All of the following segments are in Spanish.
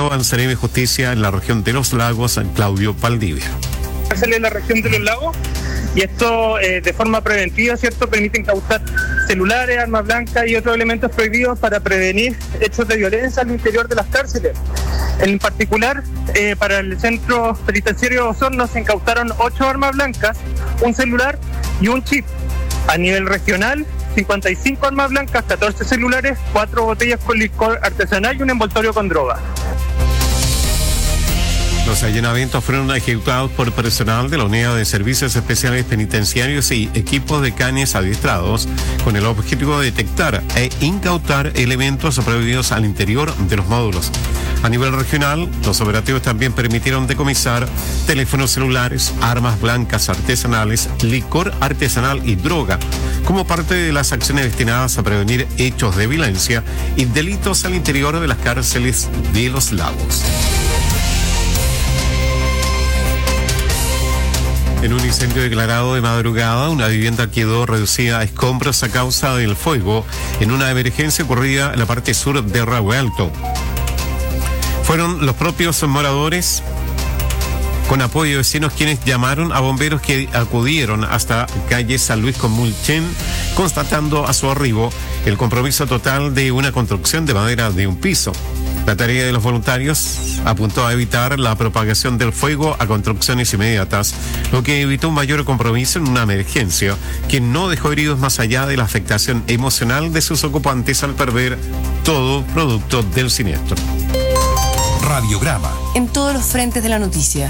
explicó al Ceremi de Justicia en la región de Los Lagos, Claudio Valdivia. En la región de Los Lagos, y esto de forma preventiva, ¿cierto?, permite incautar celulares, armas blancas y otros elementos prohibidos para prevenir hechos de violencia al interior de las cárceles. En particular, para el centro penitenciario de Osorno se incautaron 8 armas blancas, un celular y un chip. A nivel regional, 55 armas blancas, 14 celulares, 4 botellas con licor artesanal y un envoltorio con droga. Los allanamientos fueron ejecutados por personal de la Unidad de Servicios Especiales Penitenciarios y equipos de canes adiestrados con el objetivo de detectar e incautar elementos prohibidos al interior de los módulos. A nivel regional, los operativos también permitieron decomisar teléfonos celulares, armas blancas artesanales, licor artesanal y droga, como parte de las acciones destinadas a prevenir hechos de violencia y delitos al interior de las cárceles de Los Lagos. En un incendio declarado de madrugada, una vivienda quedó reducida a escombros a causa del fuego en una emergencia ocurrida en la parte sur de Rahue Alto. Fueron los propios moradores, con apoyo de vecinos, quienes llamaron a bomberos que acudieron hasta calle San Luis con Mulchen, constatando a su arribo el compromiso total de una construcción de madera de un piso. La tarea de los voluntarios apuntó a evitar la propagación del fuego a construcciones inmediatas, lo que evitó un mayor compromiso en una emergencia, que no dejó heridos más allá de la afectación emocional de sus ocupantes al perder todo producto del siniestro. Radiograma. En todos los frentes de la noticia.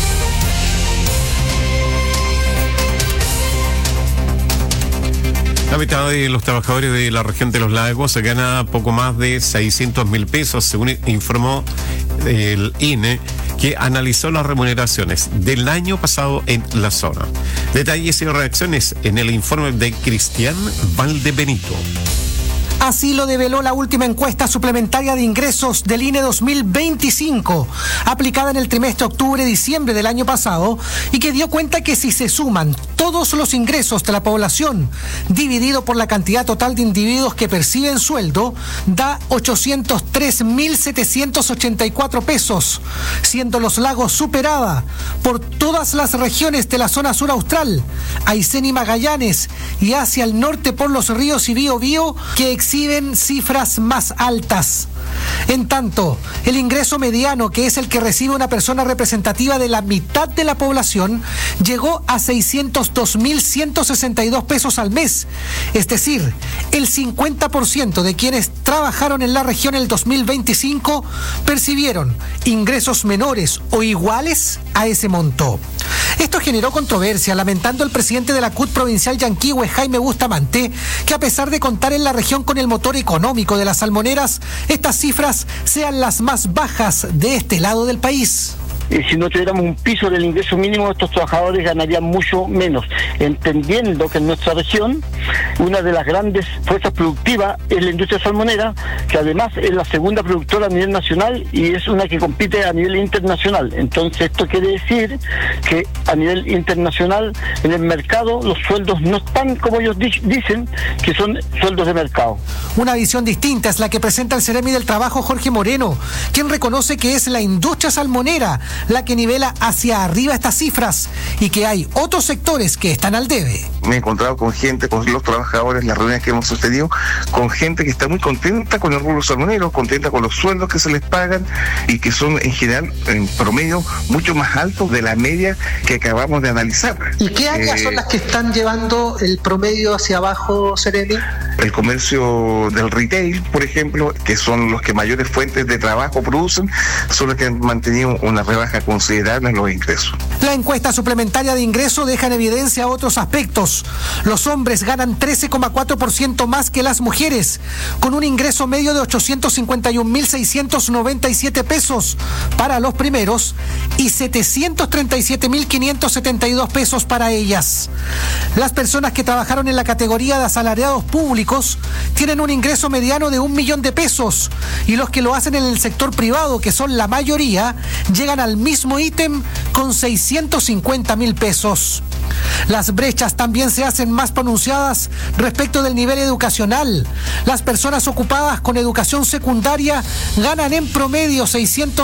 La mitad de los trabajadores de la región de Los Lagos se gana poco más de 600.000 pesos, según informó el INE, que analizó las remuneraciones del año pasado en la zona. Detalles y reacciones en el informe de Cristian Valdebenito. Así lo develó la última encuesta suplementaria de ingresos del INE 2025, aplicada en el trimestre octubre-diciembre del año pasado, y que dio cuenta que si se suman todos los ingresos de la población, dividido por la cantidad total de individuos que perciben sueldo, da 803.784 pesos, siendo Los Lagos superada por todas las regiones de la zona sur austral, Aysén y Magallanes, y hacia el norte por los ríos y Biobío, que exhiben cifras más altas. En tanto, el ingreso mediano, que es el que recibe una persona representativa de la mitad de la población, llegó a 602.162 pesos al mes. Es decir, el 50% de quienes trabajaron en la región el 2025 percibieron ingresos menores o iguales a ese monto. Esto generó controversia, lamentando el presidente de la CUT provincial Yanquihue, Jaime Bustamante, que a pesar de contar en la región con el motor económico de las salmoneras, estas cifras sean las más bajas de este lado del país. Si no tuviéramos un piso del ingreso mínimo, estos trabajadores ganarían mucho menos, entendiendo que en nuestra región una de las grandes fuerzas productivas es la industria salmonera, que además es la segunda productora a nivel nacional y es una que compite a nivel internacional. Entonces esto quiere decir que a nivel internacional en el mercado los sueldos no están como ellos dicen, que son sueldos de mercado. Una visión distinta es la que presenta el Ceremi del Trabajo, Jorge Moreno, quien reconoce que es la industria salmonera la que nivela hacia arriba estas cifras y que hay otros sectores que están al debe. Me he encontrado con gente, con los trabajadores, las reuniones que hemos sostenido, con gente que está muy contenta con el rubro salmonero, contenta con los sueldos que se les pagan y que son en general, en promedio, mucho más altos de la media que acabamos de analizar. ¿Y qué áreas son las que están llevando el promedio hacia abajo, Ceremi? El comercio del retail, por ejemplo, que son los que mayores fuentes de trabajo producen, son los que han mantenido una rebaja considerable en los ingresos. La encuesta suplementaria de ingreso deja en evidencia otros aspectos. Los hombres ganan 13,4% más que las mujeres, con un ingreso medio de 851.697 pesos para los primeros y 737.572 pesos para ellas. Las personas que trabajaron en la categoría de asalariados públicos tienen un ingreso mediano de 1 millón de pesos, y los que lo hacen en el sector privado, que son la mayoría, llegan al mismo ítem con 650.000 pesos. Las brechas también se hacen más pronunciadas respecto del nivel educacional. Las personas ocupadas con educación secundaria ganan en promedio